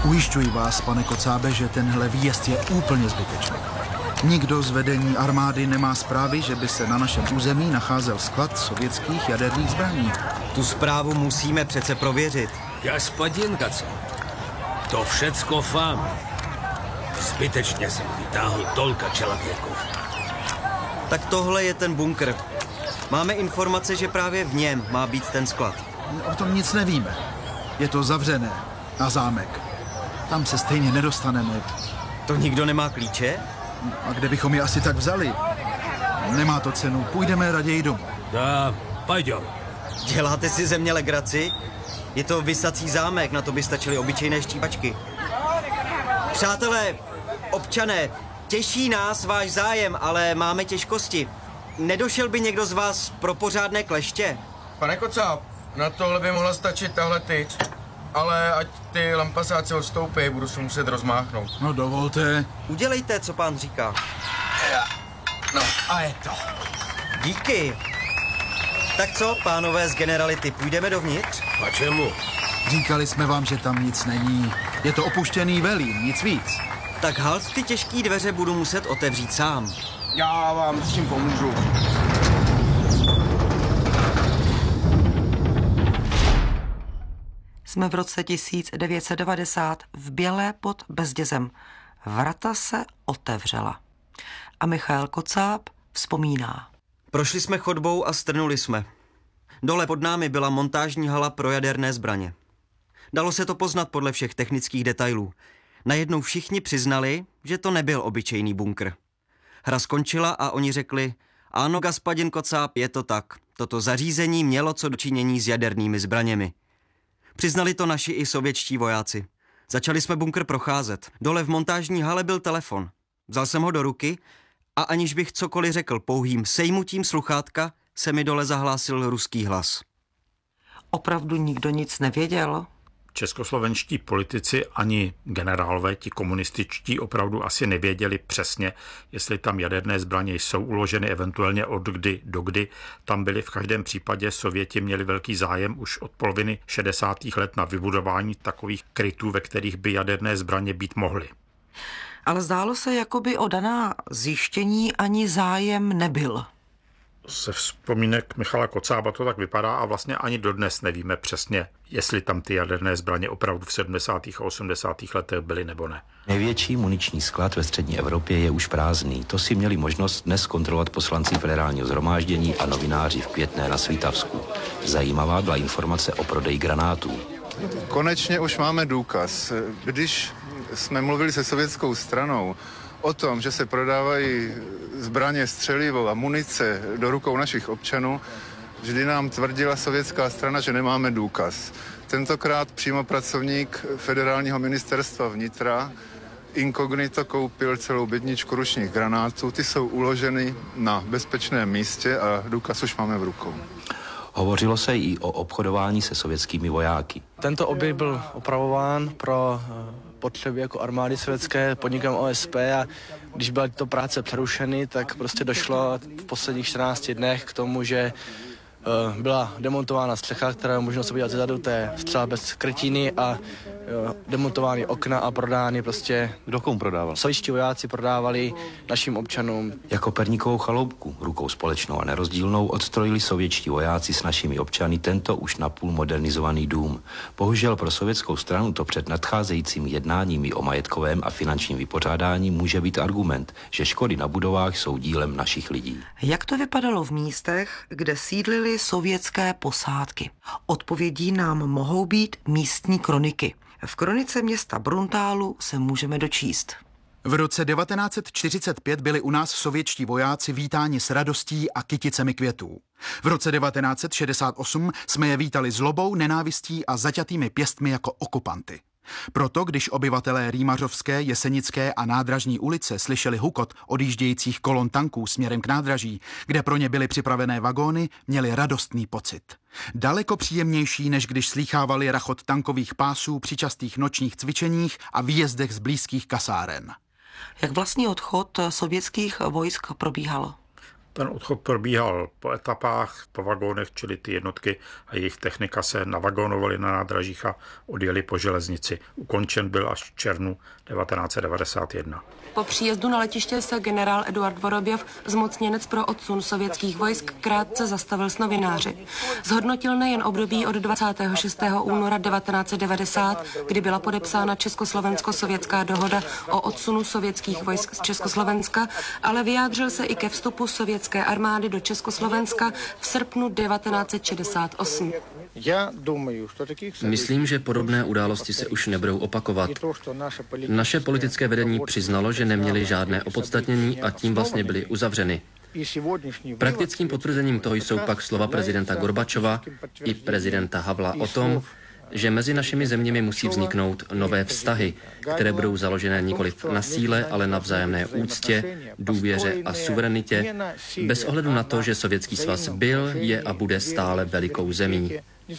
Ujišťuji vás, pane Kocábe, že tenhle výjezd je úplně zbytečný. Nikdo z vedení armády nemá zprávy, že by se na našem území nacházel sklad sovětských jaderných zbraní. Tu zprávu musíme přece prověřit. Господин Kocáb, to všecko fám. Zbytečně jsem vytáhl tolka člověků. Tak tohle je ten bunkr. Máme informace, že právě v něm má být ten sklad. O tom nic nevíme. Je to zavřené. Na zámek. Tam se stejně nedostaneme. To nikdo nemá klíče? A kde bychom je asi tak vzali? Nemá to cenu. Půjdeme raději domů. Da, pojďme. Děláte si ze mě legraci? Je to visací zámek, na to by stačily obyčejné štípačky. Přátelé, občané, těší nás váš zájem, ale máme těžkosti. Nedošel by někdo z vás pro pořádné kleště? Pane Kocáb, na tohle by mohla stačit tahle tyč. Ale ať ty lampasáci odstoupí, budu se muset rozmáchnout. No dovolte. Udělejte, co pán říká. No a je to. Díky. Tak co, pánové z generality, půjdeme dovnitř? A čemu? Říkali jsme vám, že tam nic není. Je to opuštěný velín, nic víc. Tak halt ty těžké dveře budu muset otevřít sám. Já vám s tím pomůžu. Jsme v roce 1990 v Bělé pod Bezdězem. Vrata se otevřela. A Michael Kocáb vzpomíná. Prošli jsme chodbou a strnuli jsme. Dole pod námi byla montážní hala pro jaderné zbraně. Dalo se to poznat podle všech technických detailů. Najednou všichni přiznali, že to nebyl obyčejný bunkr. Hra skončila a oni řekli, ano, gaspadin Kocáb, je to tak. Toto zařízení mělo co dočinění s jadernými zbraněmi. Přiznali to naši i sovětští vojáci. Začali jsme bunkr procházet. Dole v montážní hale byl telefon. Vzal jsem ho do ruky a aniž bych cokoliv řekl, pouhým sejmutím sluchátka se mi dole zahlásil ruský hlas. Opravdu nikdo nic nevěděl? Českoslovenští politici ani generálové, ti komunističtí, opravdu asi nevěděli přesně, jestli tam jaderné zbraně jsou uloženy, eventuálně od kdy do kdy. Tam byli v každém případě, Sověti měli velký zájem už od poloviny 60. let na vybudování takových krytů, ve kterých by jaderné zbraně být mohly. Ale zdálo se, jako by o daná zjištění ani zájem nebyl. Ze vzpomínek Michala Kocába to tak vypadá a vlastně ani dodnes nevíme přesně, jestli tam ty jaderné zbraně opravdu v 70. a 80. letech byly nebo ne. Největší muniční sklad ve střední Evropě je už prázdný. To si měli možnost dnes kontrolovat poslanci Federálního shromáždění a novináři v Květné na Svítavsku. Zajímavá byla informace o prodeji granátů. Konečně už máme důkaz. Když jsme mluvili se sovětskou stranou o tom, že se prodávají zbraně, střelivo a munice do rukou našich občanů, vždy nám tvrdila sovětská strana, že nemáme důkaz. Tentokrát přímo pracovník Federálního ministerstva vnitra inkognito koupil celou bedničku ručních granátů. Ty jsou uloženy na bezpečném místě a důkaz už máme v rukou. Hovořilo se i o obchodování se sovětskými vojáky. Tento objekt byl opravován pro potřeby jako armády sovětské podnikem OSP a když byly tyto práce přerušeny, tak prostě došlo v posledních 14 dnech k tomu, že byla demontována střecha, která možno se vidět zezadu, to je střela bez krytiny a demontovány okna a prodány prostě... Kdo komu prodával? Sovětští vojáci prodávali našim občanům. Jako perníkovou chaloupku, rukou společnou a nerozdílnou, odstrojili sovětští vojáci s našimi občany tento už napůl modernizovaný dům. Bohužel pro sovětskou stranu to před nadcházejícími jednáními o majetkovém a finančním vypořádání může být argument, že škody na budovách jsou dílem našich lidí. Jak to vypadalo v místech, kde sídlily sovětské posádky? Odpovědí nám mohou být místní kroniky. V kronice města Bruntálu se můžeme dočíst. V roce 1945 byli u nás sovětští vojáci vítáni s radostí a kyticemi květů. V roce 1968 jsme je vítali zlobou, nenávistí a zaťatými pěstmi jako okupanty. Proto, když obyvatelé Rýmařovské, Jesenické a Nádražní ulice slyšeli hukot odjíždějících kolon tanků směrem k nádraží, kde pro ně byly připravené vagóny, měli radostný pocit. Daleko příjemnější, než když slýchávali rachot tankových pásů při častých nočních cvičeních a výjezdech z blízkých kasáren. Jak vlastní odchod sovětských vojsk probíhal? Ten odchod probíhal po etapách, po vagónech, čili ty jednotky a jejich technika se navagonovaly na nádražích a odjeli po železnici. Ukončen byl až v červnu 1991. Po příjezdu na letiště se generál Eduard Vorobjev, zmocněnec pro odsun sovětských vojsk, krátce zastavil s novináři. Zhodnotil nejen období od 26. února 1990, kdy byla podepsána Československo-sovětská dohoda o odsunu sovětských vojsk z Československa, ale vyjádřil se i ke vstupu sovětské armády do Československa v srpnu 1968. Myslím, že podobné události se už nebudou opakovat. Naše politické vedení přiznalo, že neměli žádné opodstatnění a tím vlastně byly uzavřeny. Praktickým potvrzením toho jsou pak slova prezidenta Gorbačova i prezidenta Havla o tom, že mezi našimi zeměmi musí vzniknout nové vztahy, které budou založené nikoliv na síle, ale na vzájemné úctě, důvěře a suverenitě, bez ohledu na to, že Sovětský svaz byl, je a bude stále velikou zemí.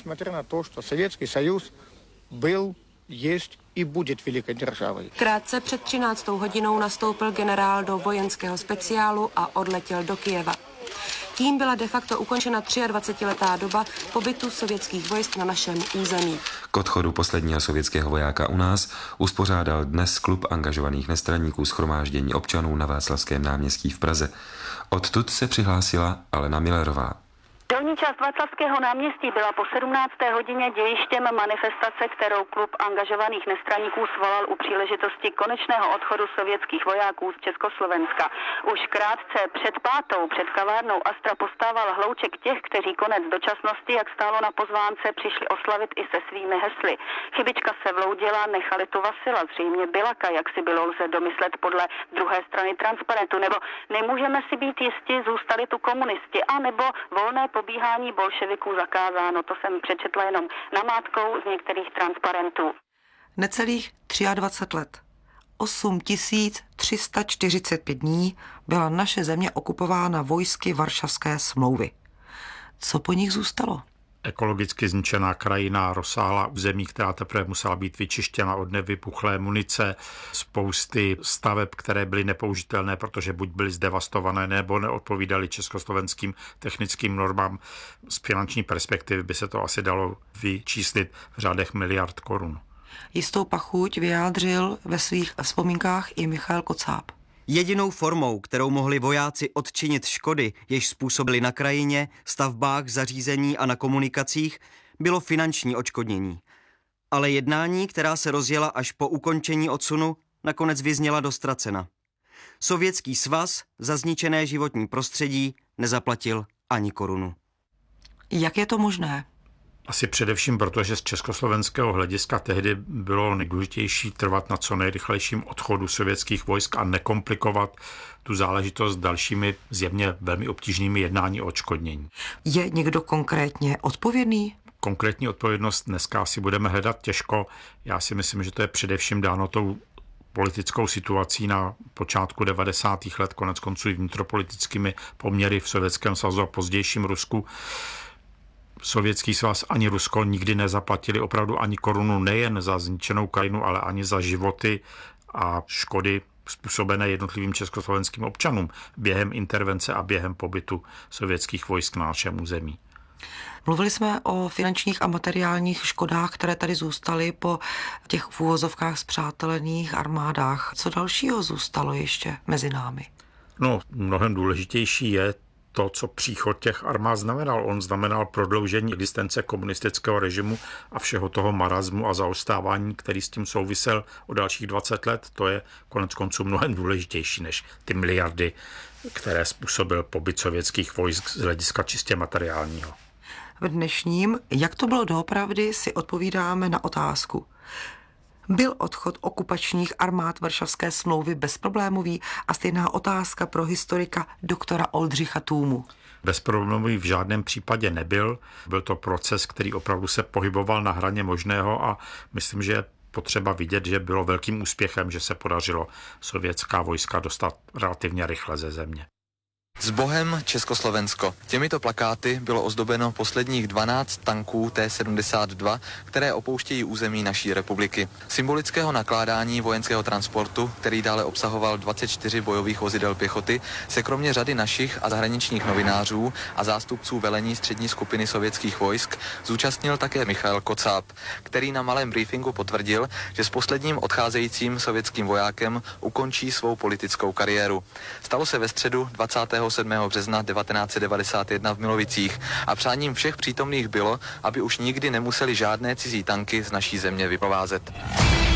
Krátce před 13. hodinou nastoupil generál do vojenského speciálu a odletěl do Kyjeva. Tím byla de facto ukončena 23letá doba pobytu sovětských vojsk na našem území. K odchodu posledního sovětského vojáka u nás uspořádal dnes klub angažovaných nestraníků shromáždění občanů na Václavském náměstí v Praze. Odtud se přihlásila Alena Millerová. Dolní část Václavského náměstí byla po 17. hodině dějištěm manifestace, kterou klub angažovaných nestraníků svolal u příležitosti konečného odchodu sovětských vojáků z Československa. Už krátce před 5. před kavárnou Astra postával hlouček těch, kteří konec dočasnosti, jak stálo na pozvánce, přišli oslavit i se svými hesly. Chybička se vloudila, nechali tu Vasila, zřejmě Bilaka, jak si bylo lze domyslet podle druhé strany transparentu, nebo nemůžeme si být jisti, zůstali tu komunisti, a nebo volné pobíhání bolševiků zakázáno. To jsem přečetla jenom namátkou z některých transparentů. Necelých 23 let, 8345 dní byla naše země okupována vojsky Varšavské smlouvy. Co po nich zůstalo? Ekologicky zničená krajina, rozsáhlá území, která teprve musela být vyčištěna od nevypuchlé munice, spousty staveb, které byly nepoužitelné, protože buď byly zdevastované, nebo neodpovídaly československým technickým normám. Z finanční perspektivy by se to asi dalo vyčíslit v řádech miliard korun. Jistou pachuť vyjádřil ve svých vzpomínkách i Michail Kocáb. Jedinou formou, kterou mohli vojáci odčinit škody, jež způsobili na krajině, stavbách, zařízení a na komunikacích, bylo finanční odškodnění. Ale jednání, která se rozjela až po ukončení odsunu, nakonec vyzněla do ztracena. Sovětský svaz za zničené životní prostředí nezaplatil ani korunu. Jak je to možné? Asi především proto, že z československého hlediska tehdy bylo nejdůležitější trvat na co nejrychlejším odchodu sovětských vojsk a nekomplikovat tu záležitost dalšími zjevně velmi obtížnými jednání o odškodnění. Je někdo konkrétně odpovědný? Konkrétní odpovědnost dneska asi budeme hledat těžko. Já si myslím, že to je především dáno tou politickou situací na počátku 90. let, konec konců i vnitropolitickými poměry v Sovětském svazu a pozdějším Rusku. Sovětský svaz ani Rusko nikdy nezaplatili opravdu ani korunu nejen za zničenou krajinu, ale ani za životy a škody způsobené jednotlivým československým občanům během intervence a během pobytu sovětských vojsk na našem území. Mluvili jsme o finančních a materiálních škodách, které tady zůstaly po těch v úvozovkách spřátelených armádách. Co dalšího zůstalo ještě mezi námi? No, mnohem důležitější je to, co příchod těch armád znamenal. On znamenal prodloužení existence komunistického režimu a všeho toho marazmu a zaostávání, který s tím souvisel o dalších 20 let. To je konec konců mnohem důležitější než ty miliardy, které způsobil pobyt sovětských vojsk z hlediska čistě materiálního. V dnešním, jak to bylo doopravdy, si odpovídáme na otázku. Byl odchod okupačních armád Varšavské smlouvy bezproblémový? A stejná otázka pro historika doktora Oldřicha Tůmu. Bezproblémový v žádném případě nebyl. Byl to proces, který opravdu se pohyboval na hraně možného a myslím, že je potřeba vidět, že bylo velkým úspěchem, že se podařilo sovětská vojska dostat relativně rychle ze země. S Bohem Československo. Těmito plakáty bylo ozdobeno posledních 12 tanků T-72, které opouštějí území naší republiky. Symbolického nakládání vojenského transportu, který dále obsahoval 24 bojových vozidel pěchoty, se kromě řady našich a zahraničních novinářů a zástupců velení střední skupiny sovětských vojsk zúčastnil také Michail Kocáb, který na malém briefingu potvrdil, že s posledním odcházejícím sovětským vojákem ukončí svou politickou kariéru. Stalo se ve středu 27. března 1991 v Milovicích a přáním všech přítomných bylo, aby už nikdy nemuseli žádné cizí tanky z naší země vyprovázet.